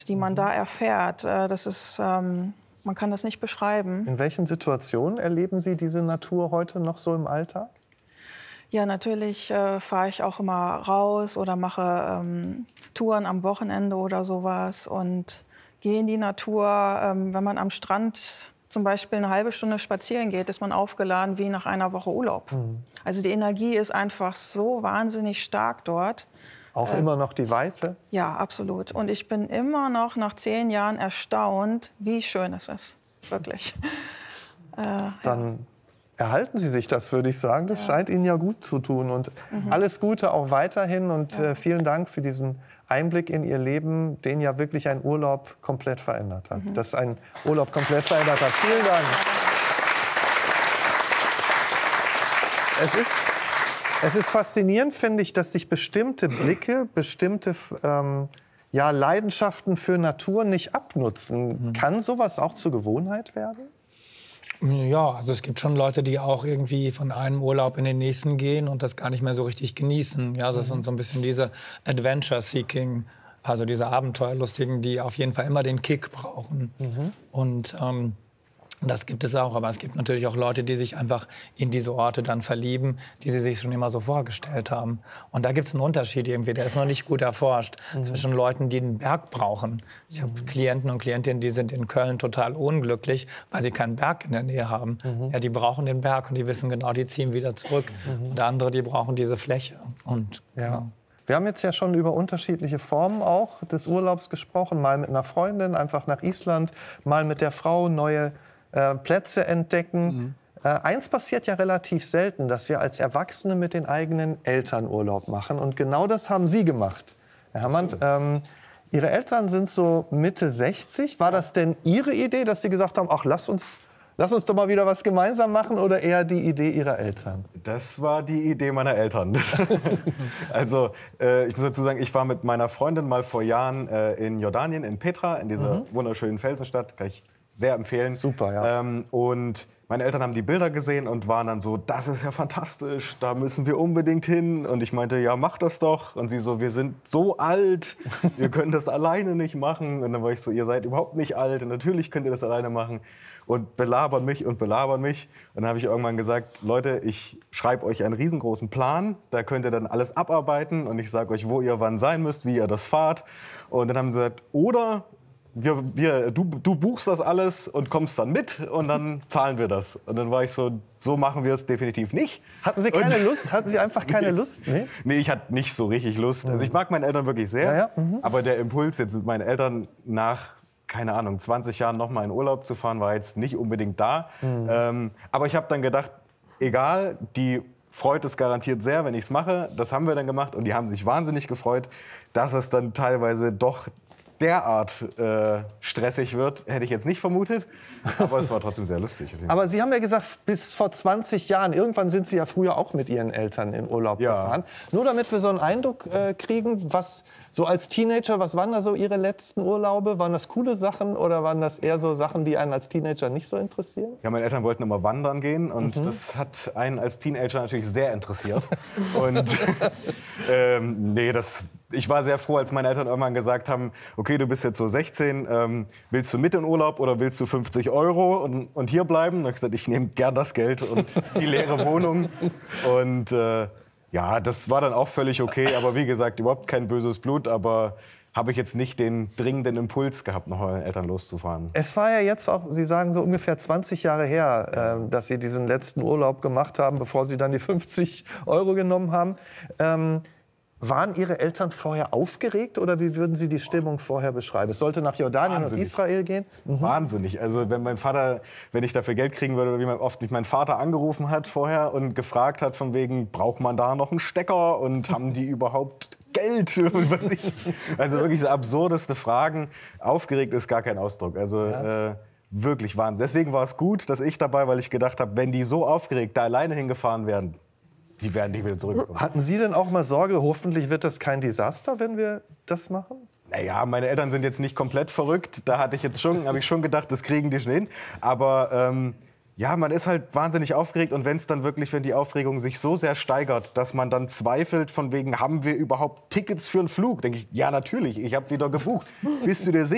die man da erfährt, das ist, man kann das nicht beschreiben. In welchen Situationen erleben Sie diese Natur heute noch so im Alltag? Ja, natürlich fahre ich auch immer raus oder mache Touren am Wochenende oder sowas und gehe in die Natur. Wenn man am Strand zum Beispiel eine halbe Stunde spazieren geht, ist man aufgeladen wie nach einer Woche Urlaub. Also die Energie ist einfach so wahnsinnig stark dort. Auch immer noch die Weite? Ja, absolut. Und ich bin immer noch nach 10 Jahren erstaunt, wie schön es ist. Wirklich. Dann erhalten Sie sich das, würde ich sagen. Das scheint Ihnen ja gut zu tun. Und alles Gute auch weiterhin. Und vielen Dank für diesen Einblick in Ihr Leben, den ja wirklich ein Urlaub komplett verändert hat. Dass ein Urlaub komplett verändert hat. Vielen Dank. Es ist faszinierend, finde ich, dass sich bestimmte Blicke, bestimmte Leidenschaften für Natur nicht abnutzen. Kann sowas auch zur Gewohnheit werden? Ja, also es gibt schon Leute, die auch irgendwie von einem Urlaub in den nächsten gehen und das gar nicht mehr so richtig genießen. Ja, das sind so ein bisschen diese Adventure-Seeking, also diese Abenteuerlustigen, die auf jeden Fall immer den Kick brauchen. Und das gibt es auch, aber es gibt natürlich auch Leute, die sich einfach in diese Orte dann verlieben, die sie sich schon immer so vorgestellt haben. Und da gibt es einen Unterschied irgendwie, der ist noch nicht gut erforscht, zwischen Leuten, die einen Berg brauchen. Ich habe Klienten und Klientinnen, die sind in Köln total unglücklich, weil sie keinen Berg in der Nähe haben. Ja, die brauchen den Berg und die wissen genau, die ziehen wieder zurück. Und andere, die brauchen diese Fläche. Und, genau. Wir haben jetzt ja schon über unterschiedliche Formen auch des Urlaubs gesprochen. Mal mit einer Freundin, einfach nach Island, mal mit der Frau, neue Plätze entdecken. Eins passiert ja relativ selten, dass wir als Erwachsene mit den eigenen Eltern Urlaub machen. Und genau das haben Sie gemacht, Herr Herrmann. Ihre Eltern sind so Mitte 60. War das denn Ihre Idee, dass Sie gesagt haben, ach, lass uns doch mal wieder was gemeinsam machen, oder eher die Idee Ihrer Eltern? Das war die Idee meiner Eltern. Also ich muss dazu sagen, ich war mit meiner Freundin mal vor Jahren in Jordanien, in Petra, in dieser wunderschönen Felsenstadt. Kann ich sehr empfehlen. Super, ja. Und meine Eltern haben die Bilder gesehen und waren dann so, das ist ja fantastisch, da müssen wir unbedingt hin. Und ich meinte, ja, mach das doch. Und sie so, wir sind so alt, wir können das alleine nicht machen. Und dann war ich so, ihr seid überhaupt nicht alt und natürlich könnt ihr das alleine machen. Und belabern mich und belabern mich. Und dann habe ich irgendwann gesagt, Leute, ich schreibe euch einen riesengroßen Plan, da könnt ihr dann alles abarbeiten und ich sage euch, wo ihr wann sein müsst, wie ihr das fahrt. Und dann haben sie gesagt, oder du buchst das alles und kommst dann mit und dann zahlen wir das. Und dann war ich so, so machen wir es definitiv nicht. Hatten Sie keine Lust? Hatten Sie einfach keine Lust? Nee? Nee, ich hatte nicht so richtig Lust. Also ich mag meine Eltern wirklich sehr, aber der Impuls, jetzt mit meinen Eltern nach, keine Ahnung, 20 Jahren noch mal in Urlaub zu fahren, war jetzt nicht unbedingt da. Aber ich habe dann gedacht, egal, die freut es garantiert sehr, wenn ich es mache. Das haben wir dann gemacht und die haben sich wahnsinnig gefreut, dass es dann teilweise doch derart stressig wird, hätte ich jetzt nicht vermutet. Aber es war trotzdem sehr lustig. Aber Sie haben ja gesagt, bis vor 20 Jahren, irgendwann sind Sie ja früher auch mit Ihren Eltern in Urlaub gefahren. Nur damit wir so einen Eindruck kriegen, was so als Teenager, was waren da so Ihre letzten Urlaube? Waren das coole Sachen oder waren das eher so Sachen, die einen als Teenager nicht so interessieren? Ja, meine Eltern wollten immer wandern gehen und das hat einen als Teenager natürlich sehr interessiert. Und ich war sehr froh, als meine Eltern irgendwann gesagt haben, okay, du bist jetzt so 16, willst du mit in Urlaub oder willst du 50 € und hier bleiben? Und ich habe gesagt, ich nehme gern das Geld und die leere Wohnung. Und ja, das war dann auch völlig okay. Aber wie gesagt, überhaupt kein böses Blut. Aber habe ich jetzt nicht den dringenden Impuls gehabt, nach euren Eltern loszufahren. Es war ja jetzt auch, Sie sagen, so ungefähr 20 Jahre her, dass Sie diesen letzten Urlaub gemacht haben, bevor Sie dann die 50 € genommen haben. Waren Ihre Eltern vorher aufgeregt oder wie würden Sie die Stimmung vorher beschreiben? Es sollte nach Jordanien und Israel gehen? Wahnsinnig. Also wenn ich dafür Geld kriegen würde, wie oft mich mein Vater angerufen hat vorher und gefragt hat von wegen, braucht man da noch einen Stecker und haben die überhaupt Geld? Und was also wirklich absurdeste Fragen. Aufgeregt ist gar kein Ausdruck. Also wirklich Wahnsinn. Deswegen war es gut, dass ich dabei, weil ich gedacht habe, wenn die so aufgeregt da alleine hingefahren werden, die werden nicht wieder zurückkommen. Hatten Sie denn auch mal Sorge, hoffentlich wird das kein Desaster, wenn wir das machen? Naja, meine Eltern sind jetzt nicht komplett verrückt. Da habe ich schon gedacht, das kriegen die schon hin. Aber ja, man ist halt wahnsinnig aufgeregt. Und wenn die Aufregung sich so sehr steigert, dass man dann zweifelt von wegen, haben wir überhaupt Tickets für einen Flug? Denke ich, ja natürlich, ich habe die doch gebucht. Bist du dir sicher?